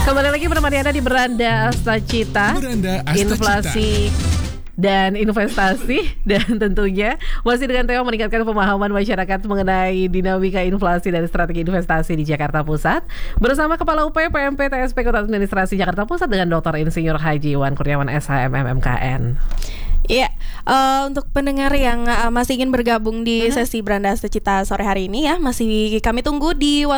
Kembali lagi bersama Anda di Beranda Astacita, inflasi dan investasi, dan tentunya masih dengan tema meningkatkan pemahaman masyarakat mengenai dinamika inflasi dan strategi investasi di Jakarta Pusat bersama Kepala UP PMP TSP Kota Administrasi Jakarta Pusat dengan Dr. Insinyur Haji Iwan Kurniawan SHM MMKN. Iya, untuk pendengar yang masih ingin bergabung di sesi Beranda Astacita sore hari ini ya, masih kami tunggu di